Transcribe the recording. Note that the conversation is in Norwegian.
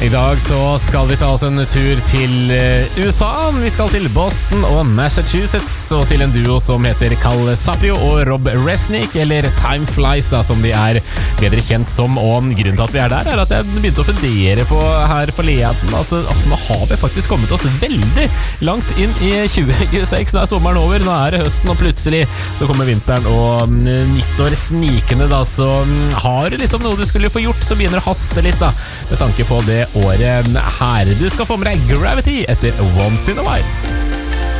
I dag så skal vi ta oss en tur til USA. Vi skal til Boston og Massachusetts, og til en duo som heter Cal Sapio og Rob Resnick, eller Time Flies da, som de er bedre kjent som. Og grunnen til at vi er der er at jeg begynte å fundere på her forleden at nå har vi faktisk kommet oss veldig langt inn i 2026. Nå er sommeren over, nå er det høsten, og plutselig så kommer vinteren og nyttår snikende da. Så har du liksom noe du skulle få gjort, så begynner det å haste litt da, med tanke på det året her. Du skal få med deg Gravity etter Once in a While.